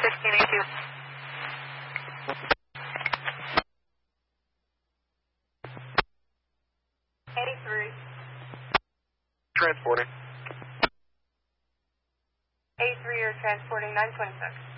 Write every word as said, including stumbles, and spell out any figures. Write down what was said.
fifteen eighty-two. eighty-three. Transporting. eighty-three, you're transporting nine twenty-six.